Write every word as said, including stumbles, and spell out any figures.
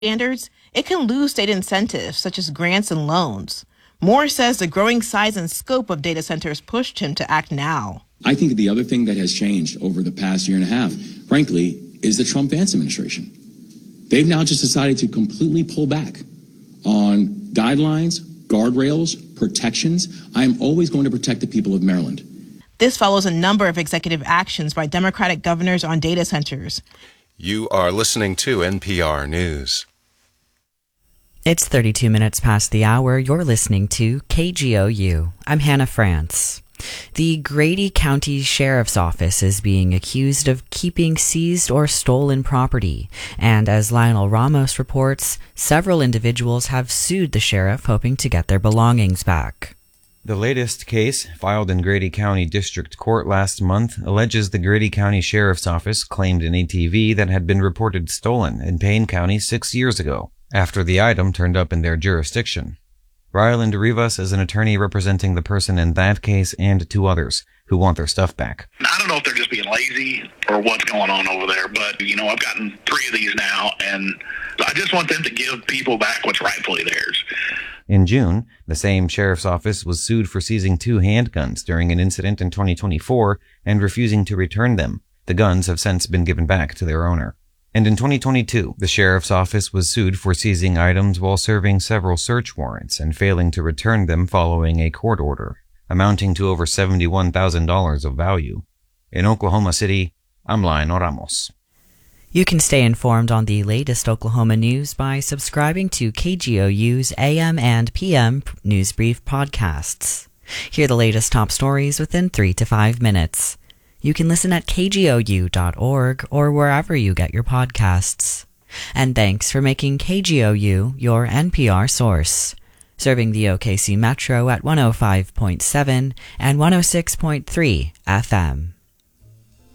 standards, it can lose state incentives such as grants and loans. Moore says the growing size and scope of data centers pushed him to act now. I think the other thing that has changed over the past year and a half, frankly, is the Trump-Vance administration. They've now just decided to completely pull back on guidelines, guardrails, protections. I am always going to protect the people of Maryland. This follows a number of executive actions by Democratic governors on data centers. You are listening to N P R News. It's thirty-two minutes past the hour. You're listening to K G O U. I'm Hannah France. The Grady County Sheriff's Office is being accused of keeping seized or stolen property, and as Lionel Ramos reports, several individuals have sued the sheriff hoping to get their belongings back. The latest case, filed in Grady County District Court last month, alleges the Grady County Sheriff's Office claimed an A T V that had been reported stolen in Payne County six years ago, after the item turned up in their jurisdiction. Ryland Rivas is an attorney representing the person in that case and two others who want their stuff back. I don't know if they're just being lazy or what's going on over there, but, you know, I've gotten three of these now, and I just want them to give people back what's rightfully theirs. In June, the same sheriff's office was sued for seizing two handguns during an incident in twenty twenty-four and refusing to return them. The guns have since been given back to their owner. And in twenty twenty-two, the sheriff's office was sued for seizing items while serving several search warrants and failing to return them following a court order, amounting to over seventy-one thousand dollars of value. In Oklahoma City, I'm Lionel Ramos. You can stay informed on the latest Oklahoma news by subscribing to K G O U's A M and P M News Brief podcasts. Hear the latest top stories within three to five minutes. You can listen at K G O U dot org or wherever you get your podcasts. And thanks for making K G O U your N P R source, serving the O K C Metro at one oh five point seven and one oh six point three F M.